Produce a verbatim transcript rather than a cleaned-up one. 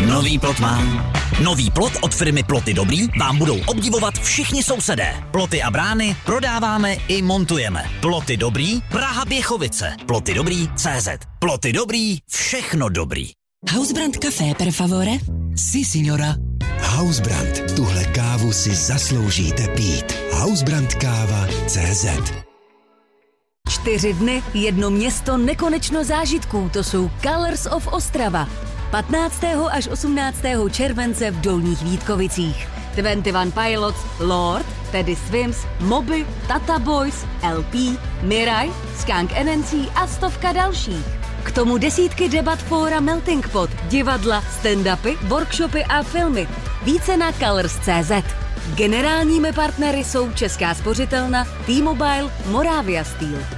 Nový plot mám. Nový plot od firmy Ploty Dobrý vám budou obdivovat všichni sousedé. Ploty a brány prodáváme i montujeme. Ploty Dobrý, Praha Běchovice. Ploty Dobrý tečka cé zet. Ploty Dobrý, všechno dobrý. Hausbrand Café, per favore? Si, signora. Hausbrand, tuhle kávu si zasloužíte pít. Hausbrandkáva tečka cé zet. Čtyři dny, jedno město, nekonečno zážitků. To jsou Colors of Ostrava. patnáctého až osmnáctého července v Dolních Vítkovicích. dvacet jedna Pilots, Lord, Teddy Swims, Moby, Tata Boys, el pé, Mirai, Skunk N N C a stovka dalších. K tomu desítky debat fóra Melting Pot, divadla, stand-upy, workshopy a filmy. Více na colors tečka cé zet. Generálními partnery jsou Česká spořitelna, T-Mobile, Moravia Steel.